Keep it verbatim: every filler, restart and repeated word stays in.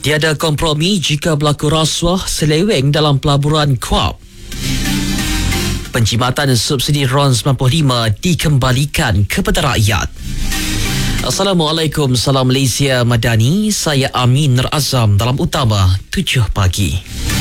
Tiada kompromi jika berlaku rasuah seleweng dalam pelaburan Kuap. Penjimatan subsidi RON sembilan puluh lima dikembalikan kepada rakyat. Assalamualaikum, salam Malaysia Madani. Saya Amin Nur Azam dalam Utama tujuh pagi.